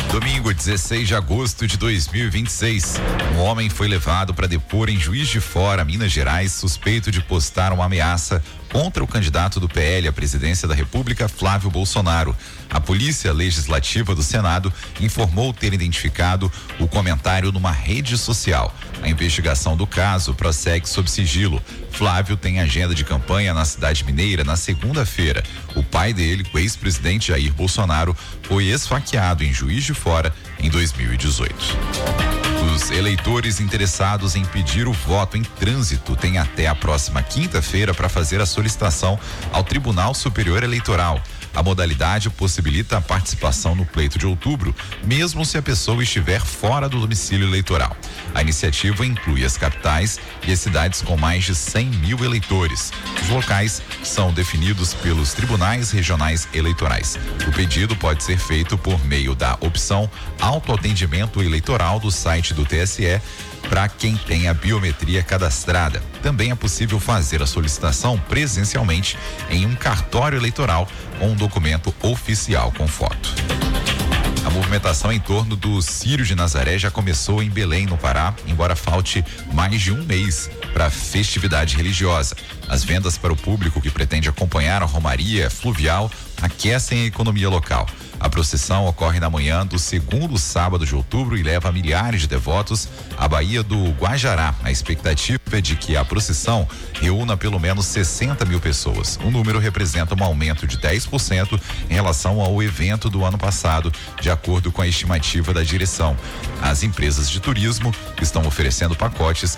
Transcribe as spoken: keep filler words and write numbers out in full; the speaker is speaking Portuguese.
Domingo, dezesseis de agosto de dois mil e vinte e seis, um homem foi levado para depor em Juiz de Fora, Minas Gerais, suspeito de postar uma ameaça contra o candidato do P L à presidência da República, Flávio Bolsonaro. A Polícia Legislativa do Senado informou ter identificado o comentário numa rede social. A investigação do caso prossegue sob sigilo. Flávio tem agenda de campanha na cidade mineira na segunda-feira. O pai dele, o ex-presidente Jair Bolsonaro, foi esfaqueado em Juiz de Fora em dois mil e dezoito. Os eleitores interessados em pedir o voto em trânsito têm até a próxima quinta-feira para fazer a solicitação ao Tribunal Superior Eleitoral. A modalidade possibilita a participação no pleito de outubro, mesmo se a pessoa estiver fora do domicílio eleitoral. A iniciativa inclui as capitais e as cidades com mais de cem mil eleitores. Os locais são definidos pelos tribunais regionais eleitorais. O pedido pode ser feito por meio da opção autoatendimento eleitoral do site do T S E para quem tem a biometria cadastrada. Também é possível fazer a solicitação presencialmente em um cartório eleitoral com um documento oficial com foto. A movimentação em torno do Círio de Nazaré já começou em Belém, no Pará, embora falte mais de um mês para a festividade religiosa. As vendas para o público que pretende acompanhar a romaria fluvial aquecem a economia local. A procissão ocorre na manhã do segundo sábado de outubro e leva milhares de devotos à Baía do Guajará. A expectativa é de que a procissão reúna pelo menos sessenta mil pessoas. O número representa um aumento de dez por cento em relação ao evento do ano passado, de acordo com a estimativa da direção. As empresas de turismo estão oferecendo pacotes